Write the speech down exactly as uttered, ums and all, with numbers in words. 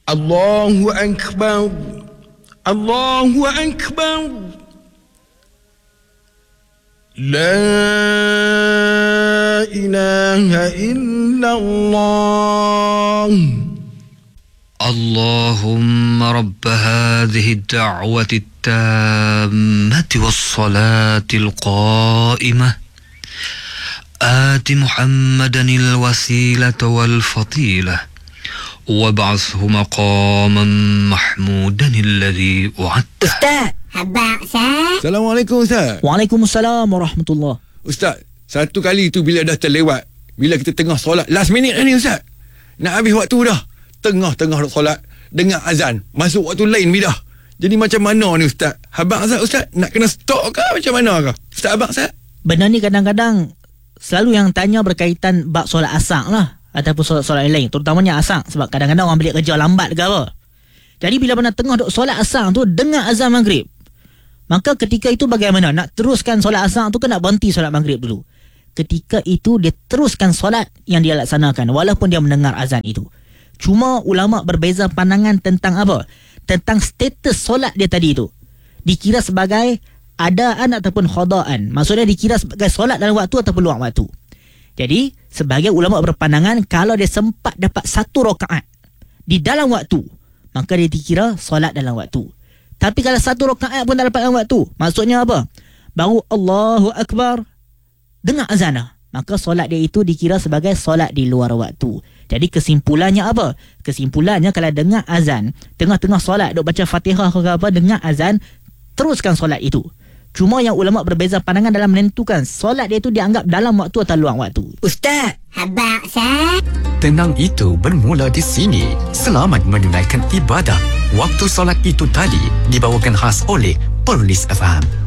Allahu Akbar. Allahu Akbar. La ilaha illallah. اللهم رب هذه الدعوة التامة والصلاة القائمة آت محمدا الوسيلة والفضيلة وابعثه مقاما محمودا الذي وعدته. Ustaz, habaq Ustaz. Assalamualaikum Ustaz. Waalaikumsalam warahmatullahi. Ustaz, satu kali tu bila dah terlewat, bila kita tengah solat last minute ni Ustaz, nak habis waktu dah, tengah-tengah solat dengar azan, masuk waktu lain bidah. Jadi macam mana ni Ustaz? Habaq Ustaz, Ustaz nak kena stop ke macam mana ke? Ustaz habaq Ustaz? Benda ni kadang-kadang selalu yang tanya berkaitan bab solat asar lah, ataupun solat-solat lain, terutamanya asar, sebab kadang-kadang orang balik kerja lambat ke apa. Jadi bila mana tengah duk solat asar tu dengar azan maghrib, maka ketika itu bagaimana? Nak teruskan solat asar tu ke nak berhenti solat maghrib dulu? Ketika itu dia teruskan solat yang dia laksanakan walaupun dia mendengar azan itu. Cuma ulama berbeza pandangan tentang apa? Tentang status solat dia tadi itu. Dikira sebagai adaan ataupun khadaan. Maksudnya dikira sebagai solat dalam waktu ataupun luar waktu. Jadi sebagai ulama berpandangan kalau dia sempat dapat satu rakaat di dalam waktu, maka dia dikira solat dalam waktu. Tapi kalau satu rakaat pun tak dapat dalam waktu, maksudnya apa? Baru Allahu Akbar dengar azan, maka solat dia itu dikira sebagai solat di luar waktu. Jadi kesimpulannya apa? Kesimpulannya kalau dengar azan, tengah-tengah solat, duk baca Fatihah ke apa, dengar azan, teruskan solat itu. Cuma yang ulama berbeza pandangan dalam menentukan solat dia itu dianggap dalam waktu atau luar waktu. Ustaz, habaq Ustaz. Tenang itu bermula di sini. Selamat menunaikan ibadah. Waktu solat itu tadi dibawakan khas oleh Perlis F M.